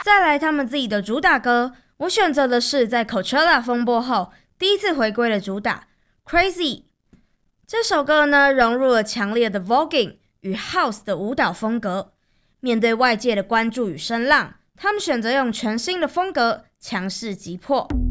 再来他们自己的主打歌，我选择的是在 Coachella 风波后第一次回归的主打 Crazy。 这首歌呢，融入了强烈的 voguing 与 house 的舞蹈风格。面对外界的关注与声浪，他们选择用全新的风格强势击破。